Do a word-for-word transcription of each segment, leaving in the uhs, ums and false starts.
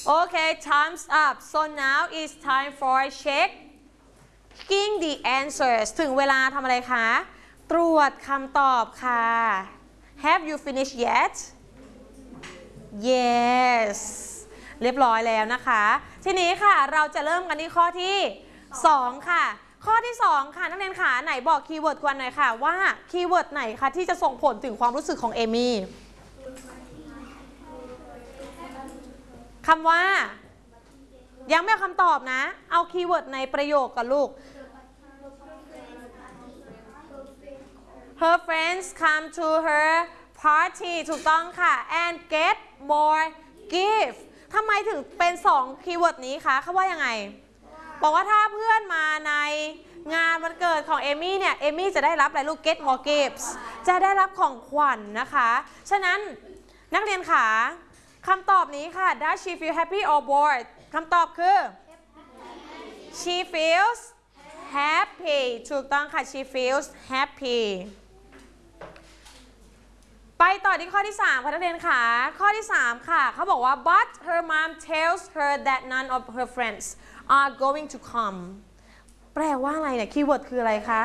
Okay, time's up. So now it's time for checking the answers. ถึงเวลาทำอะไรคะตรวจคำตอบค่ะ Have you finished yet? Yes เรียบร้อยแล้วนะคะทีนี้ค่ะเราจะเริ่มกันที่ข้อที่สองค่ะข้อที่สองค่ะนักเรียนขาไหนบอกคีย์เวิร์ดกันหน่อยค่ะว่าคีย์เวิร์ดไหนคะที่จะส่งผลถึงความรู้สึกของเอมี่คำว่ายังไม่เอาคำตอบนะเอาคีย์เวิร์ดในประโยคกับลูก Her friends come to her party ถูกต้องค่ะ and get more gift ทำไมถึงเป็นสองคีย์เวิร์ดนี้คะเขาว่ายังไงบอกว่าถ้าเพื่อนมาในงานวันเกิดของเอมี่เนี่ยเอมี่จะได้รับอะไรลูก get more gifts จะได้รับของขวัญ น, นะคะฉะนั้นนักเรียนขาคำตอบนี้ค่ะ Does she feel happy or bored คำตอบคือ She feels happy ถูกต้องค่ะ She feels happy ไปต่อที่ข้อที่สามค่ะนักเรียนค่ะข้อที่สามค่ะเขาบอกว่า But her mom tells her that none of her friends are going to come แปลว่าอะไรเนี่ยคีย์เวิร์ดคืออะไรคะ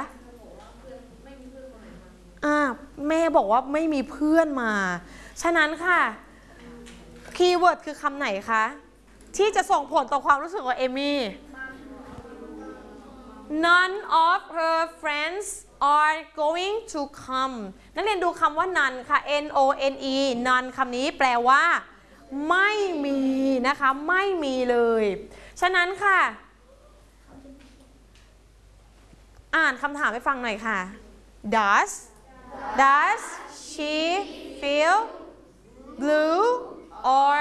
อ่าแม่บอกว่าไม่มีเพื่อนมาฉะนั้นค่ะคีย์เวิร์ดคือคำไหนคะที่จะส่งผลต่อความรู้สึกของเอมี่ None of her friends are going to come นักเรียนดูคำว่า none ค่ะ N O N E none คำนี้แปลว่าไม่มีนะคะไม่มีเลยฉะนั้นค่ะอ่านคำถามให้ฟังหน่อยค่ะ Does Does she feel blue or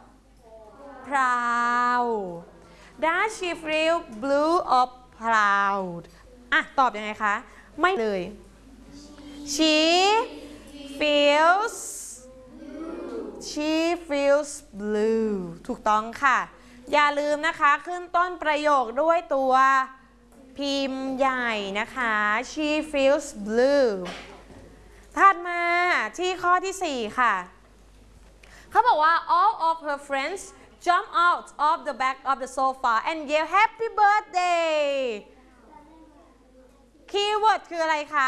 proud Does she feel blue or proud อ่ะตอบยังไงคะไม่เลย She feels She feels blue ถูกต้องค่ะอย่าลืมนะคะขึ้นต้นประโยคด้วยตัวพิมพ์ใหญ่นะคะ She feels blue ถัดมาที่ข้อที่สี่ค่ะเขาบอกว่า all of her friends jump out of the back of the sofa and yell happy birthday คีย์เวิร์ดคืออะไรคะ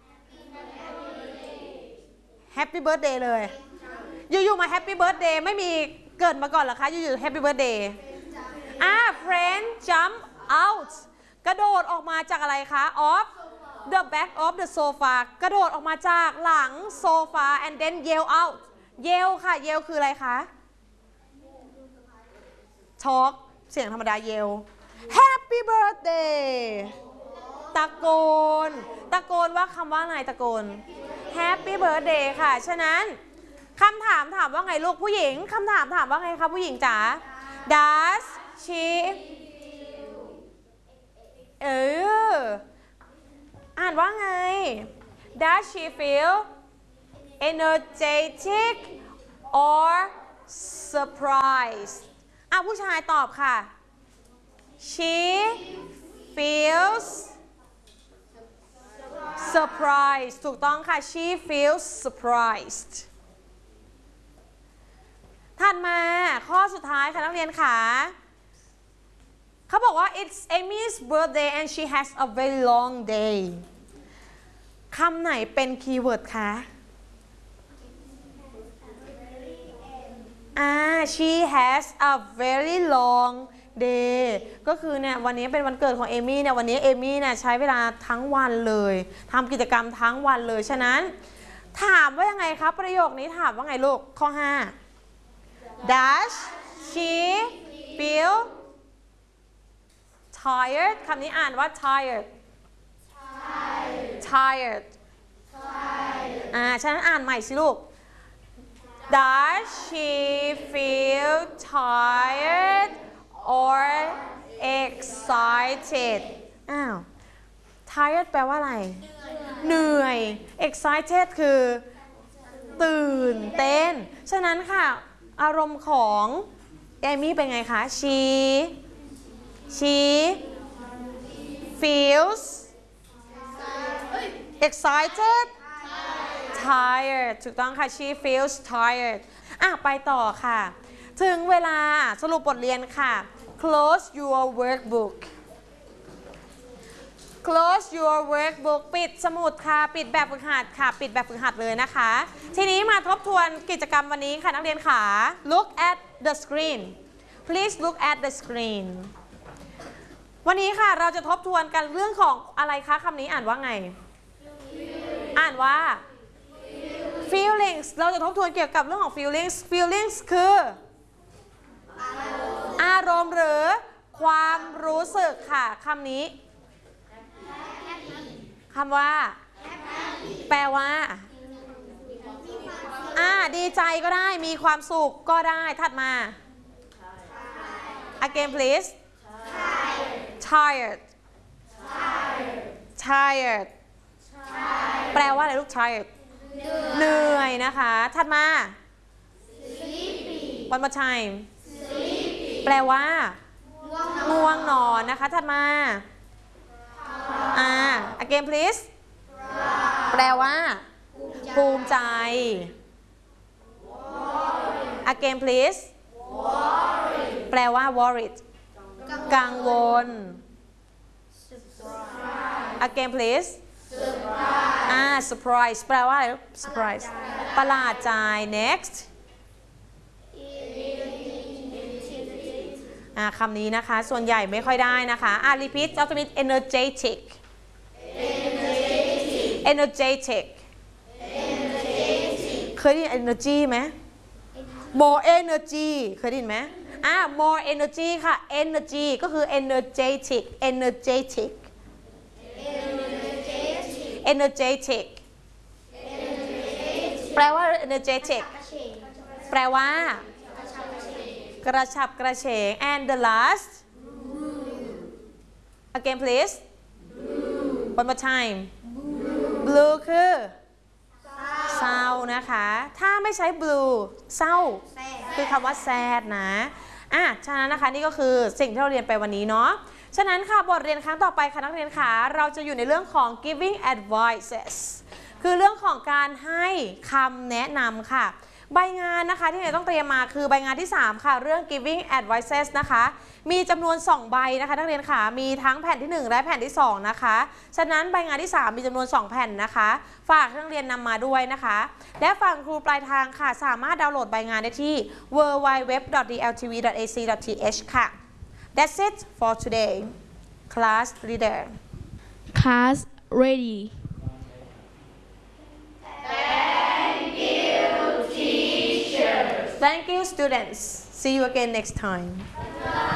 happy birthday เลยอยู่ๆมา happy birthday ไม่มีเกิดมาก่อนเหรอคะอยู่ๆ happy birthday อ่า friend jump out กระโดดออกมาจากอะไรคะ off the back of the sofa กระโดดออกมาจากหลังโซฟา and then yell out yell ค่ะ yell คืออะไรคะtalk เสียงธรรมดา yell happy birthday ตะโกนตะโกนว่าคำว่าไงตะโกน happy birthday ค่ะฉะนั้นคำถามถามว่าไงลูกผู้หญิงคำถามถามว่าไงคะผู้หญิงจ๋า Does she เอออ่านว่าไง Does she feel energetic or surprised อ่ะผู้ชายตอบค่ะ She feels surprised ถูกต้องค่ะ She feels surprised ถัดมาข้อสุดท้ายค่ะนักเรียนค่ะเขาบอกว่า it's Amy's birthday and she has a very long day คำไหนเป็นคีย์เวิร์ดคะอ่า she has a very long day ก็คือเนี่ยวันนี้เป็นวันเกิดของเอมี่เนี่ยวันนี้เอมี่เนี่ยใช้เวลาทั้งวันเลยทำกิจกรรมทั้งวันเลยฉะนั้นถามว่ายังไงครับประโยคนี้ถามว่าไงลูกข้อห้า Does she feel tired คำนี้อ่านว่า tired tired อ่าฉะนั้นอ่านใหม่สิลูก Does she feel tired or excited อ้าว tired แปลว่าอะไรเหนื่อย excited คือตื่นเต้นฉะนั้นค่ะอารมณ์ของเอมี่เป็นไงคะ she she feels excited tired ถูกต้องค่ะ she feels tired อ่ะไปต่อค่ะถึงเวลาสรุปบทเรียนค่ะ close your workbook close your workbook ปิดสมุดค่ะปิดแบบฝึกหัดค่ะปิดแบบฝึกหัดเลยนะคะทีนี้มาทบทวนกิจกรรมวันนี้ค่ะนักเรียนค่ะ look at the screen please look at the screen วันนี้ค่ะเราจะทบทวนกันเรื่องของอะไรคะคำนี้อ่านว่าไงอ่านว่า feelings เราจะทบทวนเกี่ยวกับเรื่องของ feelings feelings คืออารมณ์หรือความรู้สึกค่ะคำนี้คำว่าแปลว่าอ่าดีใจก็ได้มีความสุขก็ได้ถัดมา again please tired tired แปลว่าอะไรลูก tired เหนื่อยนะคะถัดมา one more time แปลว่าง่วงนอนนะคะถัดมาอ่า again please แปลว่าภูมิใจ again please แปลว่า worried กังวล again please อ่า surprise แปลว่าอะไร surprise ประหลาดใจ next อ่าคำนี้นะคะส่วนใหญ่ไม่ค่อยได้นะคะอ่า repeat เราจะมี energetic energetic เคยได้ยิน energy ไหม more energy เคยได้ยินไหมอ่า more energy ค่ะ energy ก็คือ energetic energetic energetic แปลว่า energetic แปลว่ากระฉับกระเฉง and the last again please one more time blue คือเศร้านะคะถ้าไม่ใช้ blue เศร้าคือคำว่า sad นะอ่ะฉะนั้นนะคะนี่ก็คือสิ่งที่เราเรียนไปวันนี้เนาะฉะนั้นค่ะบทเรียนครั้งต่อไปค่ะนักเรียนค่ะเราจะอยู่ในเรื่องของ giving advices คือเรื่องของการให้คำแนะนำค่ะใบงานนะคะที่เราต้องเตรียมมาคือใบงานที่สามค่ะเรื่อง giving advices นะคะมีจำนวนสองใบนะคะนักเรียนค่ะมีทั้งแผ่นที่หนึ่งและแผ่นที่สองนะคะฉะนั้นใบงานที่สามมีจำนวนสองแผ่นนะคะฝากนักเรียนนำมาด้วยนะคะและฝั่งครูปลายทางค่ะสามารถดาวน์โหลดใบงานได้ที่ ดับเบิลยู ดับเบิลยู ดับเบิลยู ดอท ดี แอล ที วี ดอท เอ ซี ดอท ที เอช ค่ะ That's it for today class leader Class ready. Thank you students see you again next time